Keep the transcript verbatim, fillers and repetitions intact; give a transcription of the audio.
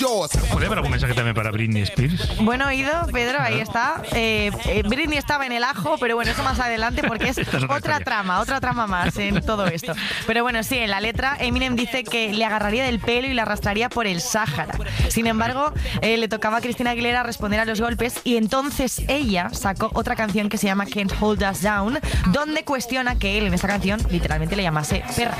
Joder, algún mensaje también para Britney Spears. Bueno, oído, Pedro, ahí está. Eh, eh, Britney estaba en el ajo, pero bueno, eso más adelante porque es, es otra, otra historia. trama, otra trama más en todo esto. Pero bueno, sí, en la letra Eminem dice que le agarraría del pelo y le arrastraría por el Sáhara. Sin embargo, eh, le tocaba a Cristina Aguilera responder a los golpes y entonces ella sacó otra canción que se llama Can't Hold Us Down, donde cuestiona que él en esta canción literalmente le llamase perra.